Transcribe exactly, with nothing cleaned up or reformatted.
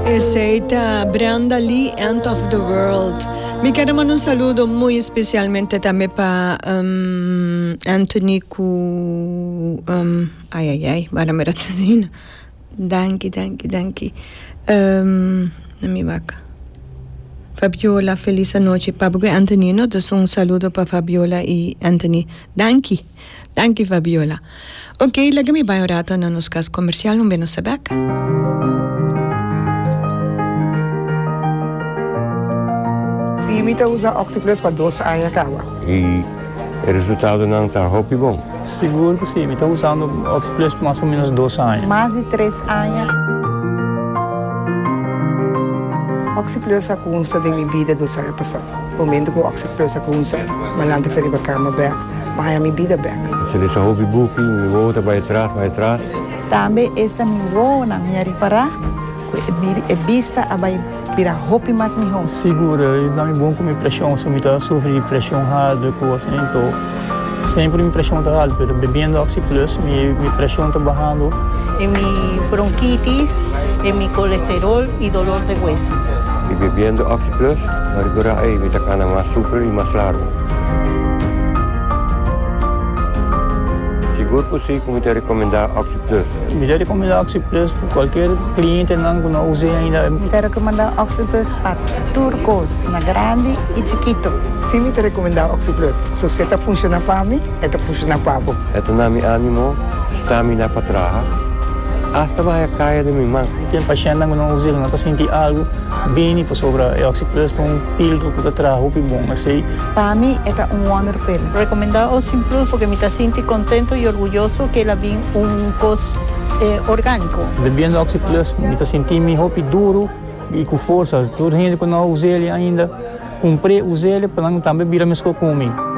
Receita Brenda Lee, End of the World. Me quero mandar um saludo muito especialmente também para um, Anthony cu um, ai ai ai, para me razzina. Danke, danke, danke. Um, na minha vaca. Fabiola, feliz noite. Para Antonino, então um saludo para Fabiola e Anthony. Danke, danke Fabiola. Ok, lagami vai orato na nos caso comercial, não bem no sabec. Sim, eu uso Oxyplus para dois anos acaba. E o resultado não está muito bom? Seguro que sim, estou usando Oxyplus por mais ou menos dois anos. Mais de três anos. Oxyplus é com de minha vida dos anos passados. O momento que o Oxyplus é com usa, mas não te para a cama back, mas a minha vida back. Se ele só ouve book, me volta para trás, para trás. Também esta me vou na minha reparar, é vista a vai virar roupa mais melhor. Segura, não é bom com minha pressão, se eu estou sofrendo pressão alta, assim, então sempre minha pressão está alta, mas bebendo Oxyplus, minha, minha pressão está baixando. É minha bronquitis, é meu colesterol e dolor de hueso. E bebendo Oxyplus, agora aí me está mais super e mais largo. Seguro que sim, como te recomendar Oxyplus? Me te recomendar Oxyplus para qualquer cliente não, que não use ainda. Me te recomendar Oxyplus para turcos, na grande e chiquito. Sim, me te recomendar Oxyplus. Se você está funcionando para mim, está funcionando para você. Então, na minha ânimo, estamina para trás. Hasta vai a caia de minha mão. Tem paciente que não usa, não está sentindo algo bem para sobre o Oxyplus, tem um filtro que está atrás, bom, assim. Para mim, é um wonder pill. Recomendar Oxyplus porque me sinto contento e orgulhoso que ela vem um cos eh, orgânico. Bebendo Oxyplus, me sinto me roupa duro e com força. Toda gente que não usa ele ainda, comprei, usei ele para não também virar mesmo comigo.